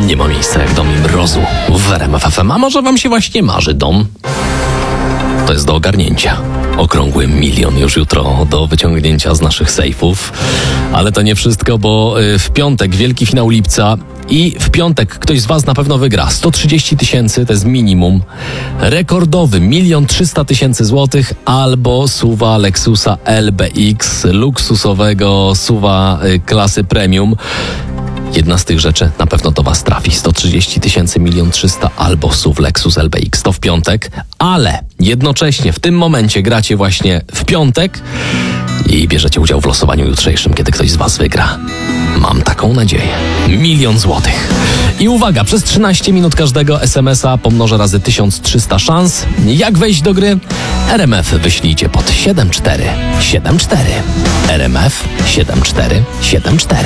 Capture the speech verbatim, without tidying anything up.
Nie ma miejsca jak dom i mrozu w R M F F M. A może wam się właśnie marzy dom? To jest do ogarnięcia. Okrągły milion już jutro do wyciągnięcia z naszych sejfów. Ale to nie wszystko, bo w piątek wielki finał lipca i w piątek ktoś z was na pewno wygra. sto trzydzieści tysięcy to jest minimum. Rekordowy milion trzysta tysięcy złotych albo suwa Lexusa L B X, luksusowego suwa klasy premium. Jedna z tych rzeczy na pewno do was trafi. sto trzydzieści tysięcy, milion trzysta albo S U V Lexus L B X. To w piątek, ale jednocześnie w tym momencie gracie właśnie w piątek i bierzecie udział w losowaniu jutrzejszym, kiedy ktoś z was wygra. Mam taką nadzieję. Milion złotych. I uwaga, przez trzynaście minut każdego es em es a pomnożę razy tysiąc trzysta szans. Jak wejść do gry? R M F wyślijcie pod siedem cztery siedem cztery. R M F siedem cztery siedem cztery.